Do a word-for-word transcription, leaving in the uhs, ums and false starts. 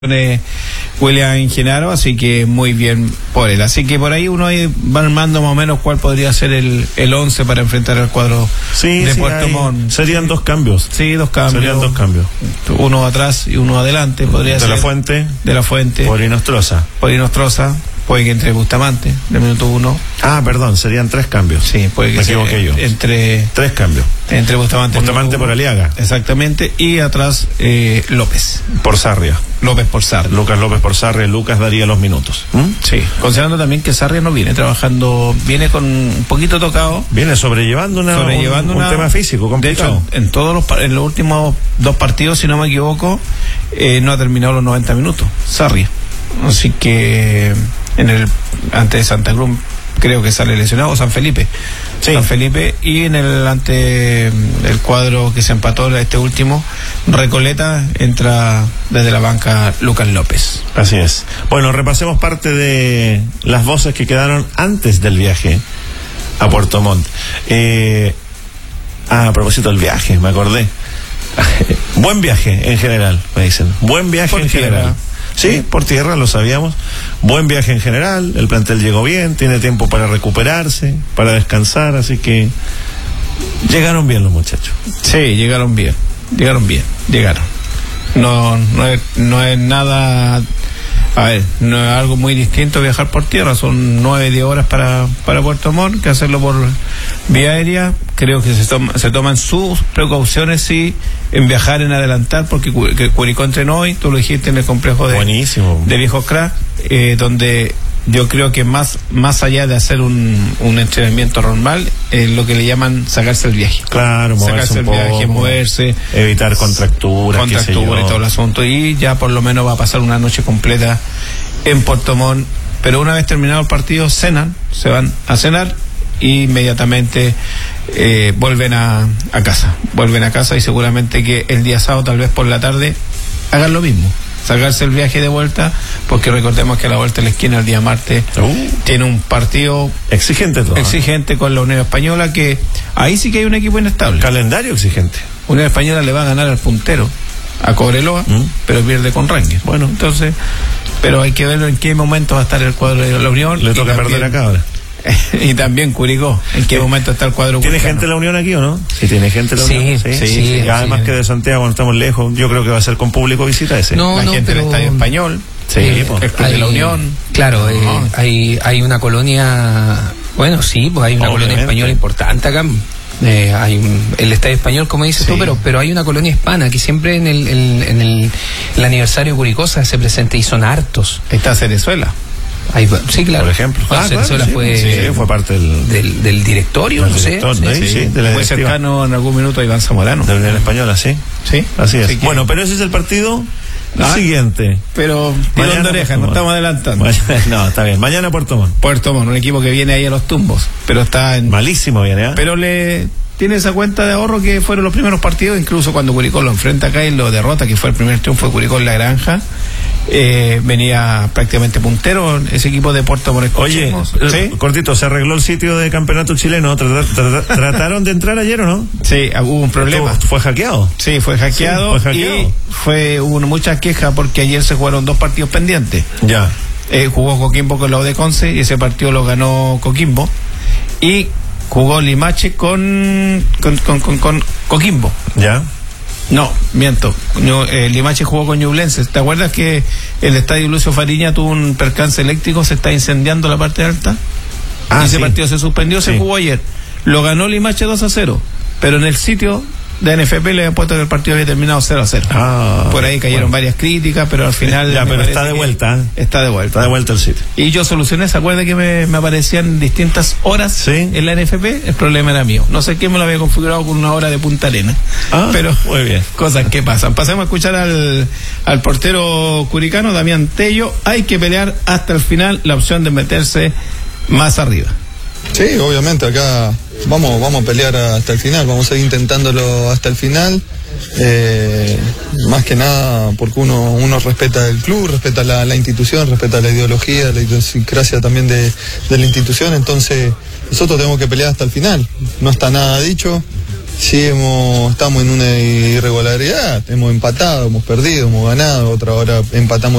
William Genaro, así que muy bien por él. Así que por ahí uno va armando más o menos cuál podría ser el, el once para enfrentar al cuadro sí, de sí, Puerto Montt. Serían dos cambios. Sí, dos cambios. Serían dos cambios. Uno atrás y uno adelante podría de ser. De la Fuente. De la Fuente. Por Inostroza. Por Inostroza. Puede que entre Bustamante, de minuto uno. Ah, perdón, serían tres cambios. Sí, puede que Me equivoqué yo. Entre. Tres cambios. Entre Bustamante. Bustamante por Aliaga. Exactamente. Y atrás eh, López. Por Sarria. López por Sarria. Lucas López por Sarria. Lucas daría los minutos. ¿Mm? Sí. Considerando también que Sarria no viene trabajando, viene con un poquito tocado. Viene sobrellevando, una, sobrellevando un, una, un tema físico complicado. De hecho, en todos los en los últimos dos partidos, si no me equivoco, eh, no ha terminado los noventa minutos. Sarria. Así que en el ante de Santa Cruz creo que sale lesionado, San Felipe. Sí. San Felipe, y en el ante el cuadro que se empató este último, Recoleta, entra desde la banca Lucas López. Así es. Bueno, repasemos parte de las voces que quedaron antes del viaje a Puerto Montt. Eh, ah, a propósito del viaje, me acordé. Buen viaje en general, me dicen. Buen viaje Por en tierra. general. Sí, por tierra, lo sabíamos. Buen viaje en general, el plantel llegó bien, tiene tiempo para recuperarse, para descansar, así que llegaron bien los muchachos. Sí, llegaron bien, llegaron bien, llegaron. No, no es, no es nada, a ver, no es algo muy distinto viajar por tierra, son nueve, diez horas para, para Puerto Montt, que hacerlo por vía aérea. Creo que se, toma, se toman sus precauciones, sí, en viajar, en adelantar, porque Curicó entrenó hoy, tú lo dijiste, en el complejo de, Buenísimo. de Viejo Crack, eh, donde yo creo que más más allá de hacer un, un entrenamiento normal, eh, lo que le llaman sacarse el viaje. Claro, moverse sacarse un el poco, viaje, moverse, evitar contracturas, contracturas y todo el asunto, y ya por lo menos va a pasar una noche completa en Puerto Montt. Pero una vez terminado el partido, cenan, se van a cenar y inmediatamente eh, vuelven a, a casa, vuelven a casa y seguramente que el día sábado, tal vez por la tarde, hagan lo mismo, sacarse el viaje de vuelta, porque recordemos que a la vuelta de la esquina el día martes uh, tiene un partido exigente todo, exigente con la Unión Española, que ahí sí que hay un equipo inestable. Calendario exigente. Unión Española le va a ganar al puntero, a Cobreloa, ¿Mm? pero pierde con Rangers. Bueno, entonces, pero hay que ver en qué momento va a estar el cuadro de la Unión. Le toca perder acá ahora. Y también Curicó, ¿en qué momento está el cuadro? ¿Tiene gente de la Unión aquí o no? Sí, tiene gente de la sí, Unión. Sí, sí, sí, sí, sí. Además sí. que de Santiago, cuando estamos lejos, yo creo que va a ser con público visita ese. No, la no, gente pero... del Estadio Español, sí, eh, pues, el Club hay, de la Unión. Claro, eh, no. hay, hay una colonia, bueno, sí, pues hay una Obviamente. colonia española importante acá. Eh, hay un, el Estadio Español, como dices sí. tú, pero pero hay una colonia hispana que siempre en el, el, en el, el aniversario Curicosa se presenta, y son hartos. Está Cerezuela. Ahí, sí, claro. Por ejemplo. Ah, Cerezuela claro, fue, sí, sí, fue parte del, del, del directorio, del no director, sé. ¿no? Sí, sí, sí. de la Fue cercano en algún minuto a Iván Zamorano. De la Unión Española, sí. Sí. Así es. Así que... Bueno, pero ese es el partido ah, siguiente. Pero tirón de oreja, no estamos adelantando. Mañana, no, está bien. Mañana Puerto Montt. Puerto Montt, un equipo que viene ahí a los tumbos, pero está en... Malísimo viene, ¿eh? Pero le... tiene esa cuenta de ahorro que fueron los primeros partidos, incluso cuando Curicó lo enfrenta acá y lo derrota, que fue el primer triunfo de Curicó en la Granja, eh, venía prácticamente puntero ese equipo de Puerto Montt. Oye, ¿sí? Cortito, ¿se arregló el sitio de campeonato chileno? ¿Trat, trat, ¿Trataron de entrar ayer o no? Sí, hubo un problema. ¿Fue hackeado? Sí, fue hackeado, sí, fue hackeado. Y fue, hubo muchas quejas porque ayer se jugaron dos partidos pendientes. Ya. Eh, jugó Coquimbo con la U de Conce y ese partido lo ganó Coquimbo. Y jugó Limache con con, con, con, con Coquimbo. Ya. No, miento. No, eh, Limache jugó con Ñublense. ¿Te acuerdas que el estadio Lucio Fariña tuvo un percance eléctrico? Se está incendiando la parte alta. Ah, y ese sí. partido se suspendió, sí. se jugó ayer. Lo ganó Limache dos a cero. Pero en el sitio de N F P le habían puesto que el partido había terminado cero a cero. Ah, por ahí cayeron bueno. varias críticas, pero al final... Ya, pero está de vuelta. Está de vuelta. Está de vuelta el sitio. Y yo solucioné, ¿se acuerda que me, me aparecían distintas horas ¿Sí? en la N F P? El problema era mío. No sé quién me lo había configurado con una hora de Punta Arena. Ah, pero muy bien. Cosas que pasan. Pasemos a escuchar al, al portero curicano, Damián Tello. Hay que pelear hasta el final la opción de meterse más arriba. Sí, obviamente acá vamos vamos a pelear hasta el final, vamos a seguir intentándolo hasta el final, eh, más que nada porque uno uno respeta el club, respeta la, la institución, respeta la ideología, la idiosincrasia también de, de la institución, entonces nosotros tenemos que pelear hasta el final, no está nada dicho, sí hemos, estamos en una irregularidad, hemos empatado, hemos perdido, hemos ganado, otra hora empatamos